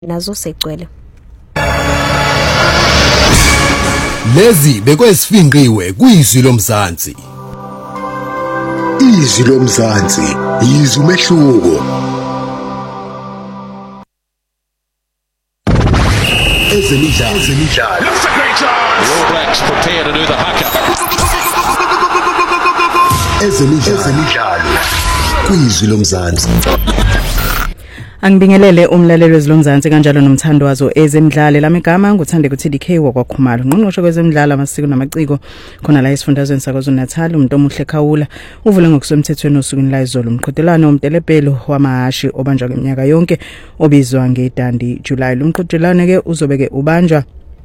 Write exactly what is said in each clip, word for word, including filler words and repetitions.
nazo segcwele. Lezi bekwesifingqiwe kuyizwi lomzansi. Izwi lomzansi yizwi umehluko. Ezemidlalo ezemidlalo. All Blacks prepare to do the haka. Ezemidlalo kuyizwi lomzansi. Angibingelele umlaleli wezilomzansi kanjalo nomthando wazo ezemidlalo lamigama nguthande kuthi D K wakwakhumalo ngqongqoshe kwezemidlalo amasiko namaciko khona la esifundazweni saKwaZulu Natal umuntu omuhle Khawula uvule ngokusemthethweni osukwini la izolo umqhudelwano womtelepelo wamahashi obanjwa ngeminyaka yonke obizwa ngeDandi July lumqhudelwano ke uzobe ke ubanjwa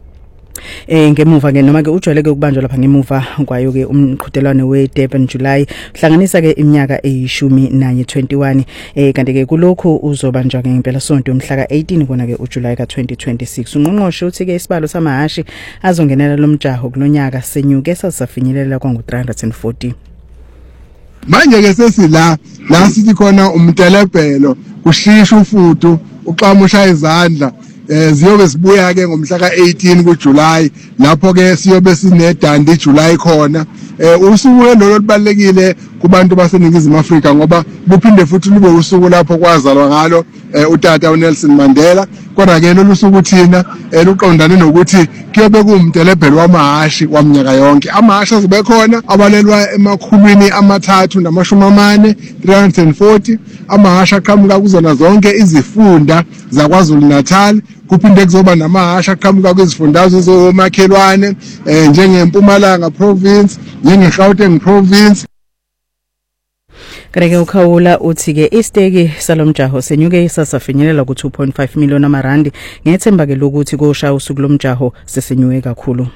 Eh ngemuva ke noma ke ujwayeleke ukubanjwa lapha ngemuva kwayo ke umqhudelwano weDurban July hlanganisa ke iminyaka eyishumi nanye twenty-one eh kanti ke kulokho uzobanjwa ke ngempela sonto umhla ka eighteen kona ke uJuly ka twenty twenty-six ungqongqoshe uthi ke isibalo samahashi azongenela lomjaho kulonyaka senyuke sasafinyelela kwangu three hundred forty. Manje ke sesila la sithi khona umtelepelo kushisha ufudu uqamusha izandla eh ziyobe sibuya ke ngomhla ka eighteen kuJuly lapho ke siyobe sineDandi July khona eh usuku lolo libalekile kubantu baseNingizimu Afrika ngoba buphinde futhi lube usuku lapho kwazalwa ngalo utata uNelson Mandela kodwa ke lolu suku thina eluqondane nokuthi kuyobe kuumtelepelo wamahashi waminyaka yonke amahashi azobe khona abalelwa emakhulwini amathathu namashumi amane three hundred forty amahashi aqhamuka kuzona zonke izifunda zaKwaZulu Natal kuphinde kuzoba namahashi aqhamuka kwizifundazwe zomakhelwane eh njengeMpumalanga province njengeGauteng province. Kareke uKhawula uthi ke isteki salomjaho senyuke isasafinyelela ku two point five million amarandi ngethemba ke lokuthi kosha usuku lomjaho sesenyuke kakhulu.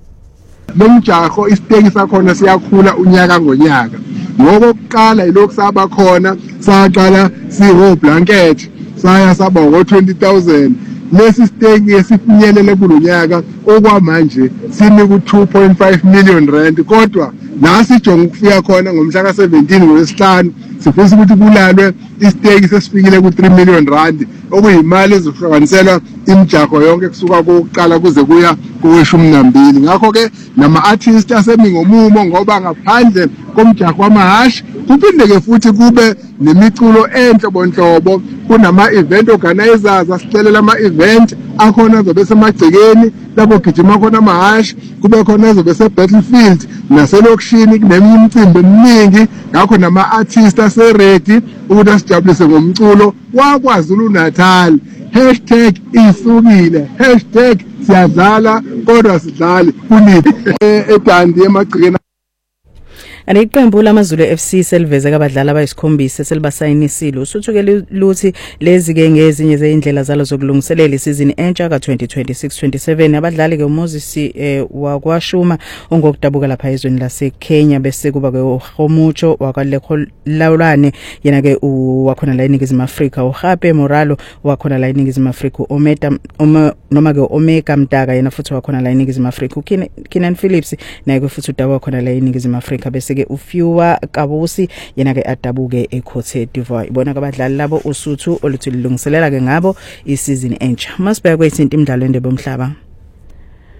Lomjaho isteki sakhona siyakhula unyaka ngonyaka ngokuqala ilokhu saba khona saqala siho blanket saya saba ngo twenty thousand lesi steki esifinyelele kulonyaka okwamanje simi ku two point five million rand kodwa la sijonga ukufika khona ngomhla ka seventeen ngolesihlanu sifisa ukuthi kulalwe isteki sesifikile ku three million rand okuyimali ezohlanganiselwa imijaho yonke kusuka kokuqala kuze kuya koweshumi nambili ngakho ke nama artists asemingomumo ngoba ngaphandle komjaho wamahashi kuphinde ke futhi kube nemiculo enhlobonhlobo kunama event organizers asicelela ama event akhona azobe semagcekeni lapho gijima khona amahashi kube khona azobe se battlefield naselokishini kuneminye imicimbi eminingi ngakho nama artists aseready ukuthi asijabulise ngomculo waKwaZulu Natal hashtag isukile hashtag siyadlala kodwa sidlale kunini eDandi emagcekeni. Ani iqembu lamazulu F C seliveze kabadlali abayisikhombisa selibasayinisile usuthuke luthi lezi ke ngezinye zeindlela zalo zokulungiselela isizini entsha ka twenty twenty-six twenty-seven abadlali ke uMoses eh, wakwaShuma ongokudabuka lapha ezweni laseKenya bese kuba ke uHomucho wakwalekholawane yena ke wakhona la eNingizimu Afrika uHape Moralo wakhona la eNingizimu Afrika uMeta noma ke Omega Mdaka yena futhi wakhona la eNingizimu Afrika uKenan Phillips naye futhi udabuka khona la eNingizimu Afrika bese ke uFiwa Kabusi yena ke adabuke eCote d'Ivoire ibona kabadlali labo usuthu oluthi lilungiselela ke ngabo isizini entsha masibheka kwethinta imidlalo endebe omhlaba.